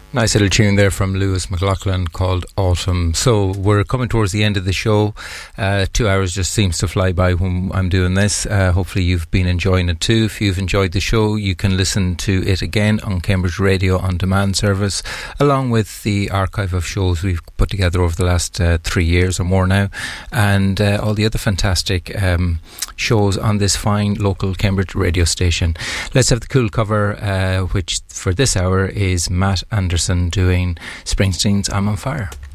Nice little tune there from Lewis McLaughlin called Autumn. So we're coming towards the end of the show. 2 hours just seems to fly by when I'm doing this. Hopefully you've been enjoying it too. If you've enjoyed the show, you can listen to it again on Cambridge Radio On Demand service, along with the archive of shows we've put together over the last 3 years or more now, and all the other fantastic shows on this fine local Cambridge radio station. Let's have the cool cover, which for this hour is Matt Anderson doing Springsteen's I'm on Fire.